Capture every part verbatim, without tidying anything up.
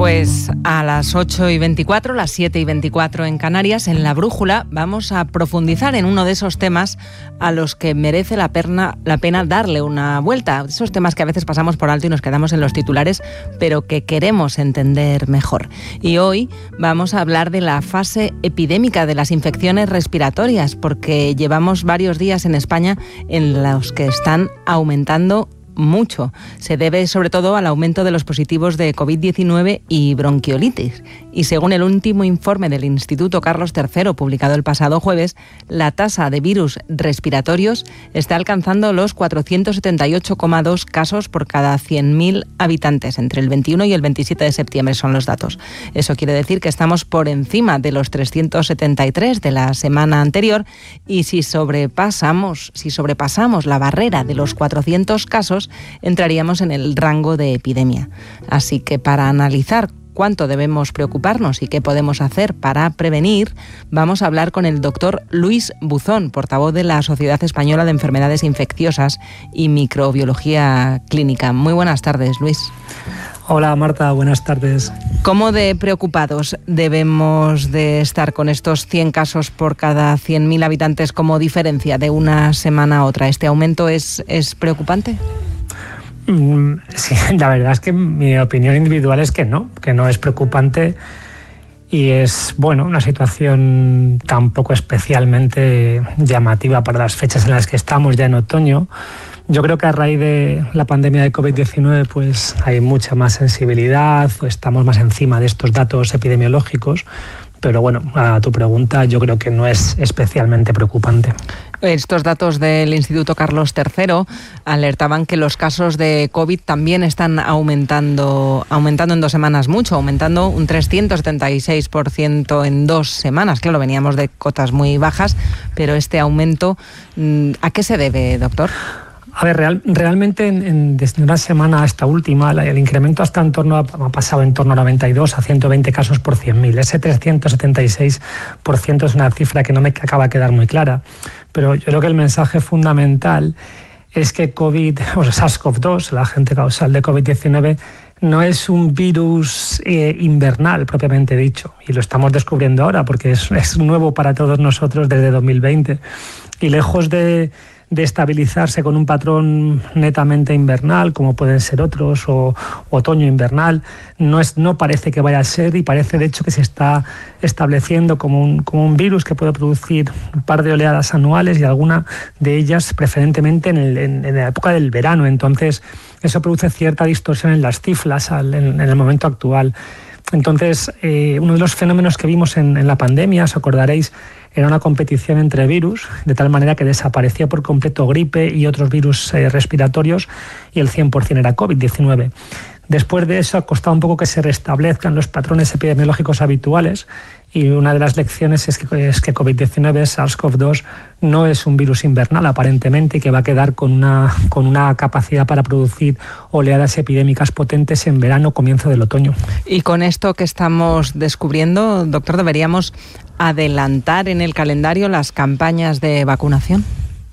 Pues a las ocho y veinticuatro, las siete y veinticuatro en Canarias, en La Brújula, vamos a profundizar en uno de esos temas a los que merece la pena, la pena darle una vuelta. Esos temas que a veces pasamos por alto y nos quedamos en los titulares, pero que queremos entender mejor. Y hoy vamos a hablar de la fase epidémica de las infecciones respiratorias, porque llevamos varios días en España en los que están aumentando mucho. Se debe sobre todo al aumento de los positivos de covid diecinueve y bronquiolitis. Y según el último informe del Instituto Carlos tercero, publicado el pasado jueves, la tasa de virus respiratorios está alcanzando los cuatrocientos setenta y ocho coma dos casos por cada cien mil habitantes. Entre el veintiuno y el veintisiete de septiembre son los datos. Eso quiere decir que estamos por encima de los trescientos setenta y tres de la semana anterior, y si sobrepasamos, si sobrepasamos la barrera de los cuatrocientos casos, entraríamos en el rango de epidemia. Así que para analizar cuánto debemos preocuparnos y qué podemos hacer para prevenir, vamos a hablar con el doctor Luis Buzón, portavoz de la Sociedad Española de Enfermedades Infecciosas y Microbiología Clínica. Muy buenas tardes, Luis. Hola Marta, buenas tardes. ¿Cómo de preocupados debemos de estar con estos cien casos por cada cien mil habitantes como diferencia de una semana a otra? ¿Este aumento es, es preocupante? Sí, la verdad es que mi opinión individual es que no, que no es preocupante, y es, bueno, una situación tampoco especialmente llamativa para las fechas en las que estamos ya en otoño. Yo creo que a raíz de la pandemia de covid diecinueve pues hay mucha más sensibilidad, estamos más encima de estos datos epidemiológicos, pero bueno, a tu pregunta, yo creo que no es especialmente preocupante. Estos datos del Instituto Carlos tercero alertaban que los casos de COVID también están aumentando, aumentando en dos semanas mucho, aumentando un trescientos setenta y seis por ciento en dos semanas. Claro, veníamos de cotas muy bajas, pero este aumento, ¿a qué se debe, doctor? A ver, real, realmente en, en, desde una semana a esta última, la, el incremento hasta en torno a, ha pasado en torno a noventa y dos a ciento veinte casos por cien mil. Ese trescientos setenta y seis por ciento es una cifra que no me acaba de quedar muy clara, pero yo creo que el mensaje fundamental es que COVID, o sea, SARS-CoV dos, el agente causal de covid diecinueve, no es un virus eh, invernal propiamente dicho, y lo estamos descubriendo ahora porque es, es nuevo para todos nosotros desde dos mil veinte, y lejos de de estabilizarse con un patrón netamente invernal, como pueden ser otros, o, o otoño invernal, no, es, no parece que vaya a ser, y parece de hecho que se está estableciendo como un, como un virus que puede producir un par de oleadas anuales, y alguna de ellas preferentemente en, el, en, en la época del verano. Entonces eso produce cierta distorsión en las cifras al, en, en el momento actual. Entonces, eh, uno de los fenómenos que vimos en, en la pandemia, os acordaréis, era una competición entre virus, de tal manera que desapareció por completo gripe y otros virus eh, respiratorios, y el cien por ciento era covid diecinueve. Después de eso ha costado un poco que se restablezcan los patrones epidemiológicos habituales, y una de las lecciones es que, es que covid diecinueve, SARS-CoV dos, no es un virus invernal aparentemente, y que va a quedar con una, con una capacidad para producir oleadas epidémicas potentes en verano, comienzo del otoño. Y con esto que estamos descubriendo, doctor, ¿deberíamos adelantar en el calendario las campañas de vacunación?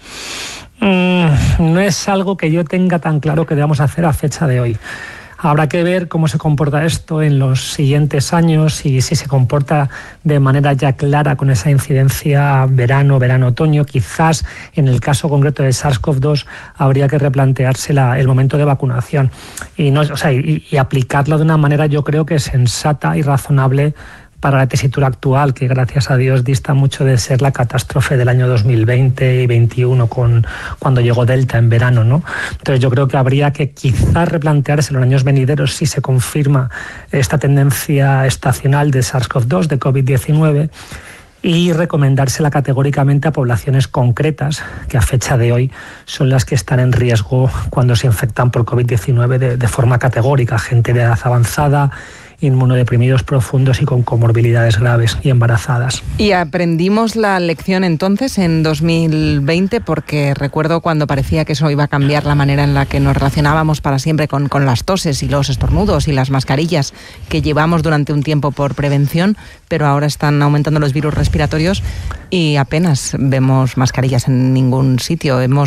Mm, no es algo que yo tenga tan claro que debamos hacer a fecha de hoy. Habrá que ver cómo se comporta esto en los siguientes años, y si se comporta de manera ya clara con esa incidencia verano, verano-otoño. Quizás en el caso concreto de SARS-CoV dos habría que replantearse la, el momento de vacunación y, no, o sea, y, y aplicarlo de una manera, yo creo que sensata y razonable para la tesitura actual, que gracias a Dios dista mucho de ser la catástrofe del año dos mil veinte y veintiuno, con, cuando llegó Delta en verano, ¿no? Entonces yo creo que habría que quizás replantearse en los años venideros si se confirma esta tendencia estacional de SARS-CoV dos, de covid diecinueve, y recomendársela categóricamente a poblaciones concretas, que a fecha de hoy son las que están en riesgo cuando se infectan por covid diecinueve de, de forma categórica: gente de edad avanzada, inmunodeprimidos profundos y con comorbilidades graves, y embarazadas. ¿Y aprendimos la lección entonces en dos mil veinte? Porque recuerdo cuando parecía que eso iba a cambiar la manera en la que nos relacionábamos para siempre con, con las toses y los estornudos y las mascarillas que llevamos durante un tiempo por prevención, pero ahora están aumentando los virus respiratorios y apenas vemos mascarillas en ningún sitio. Hemos